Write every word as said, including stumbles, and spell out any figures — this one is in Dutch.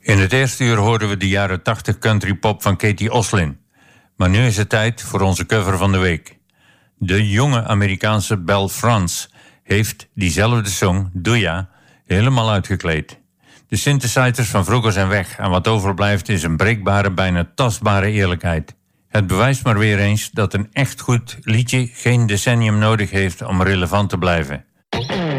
In het eerste uur hoorden we de jaren tachtig country pop van Katie Oslin. Maar nu is het tijd voor onze cover van de week. De jonge Amerikaanse Belle France heeft diezelfde song, Doe Ja, helemaal uitgekleed. De synthesizers van vroeger zijn weg en wat overblijft is een breekbare, bijna tastbare eerlijkheid. Het bewijst maar weer eens dat een echt goed liedje geen decennium nodig heeft om relevant te blijven.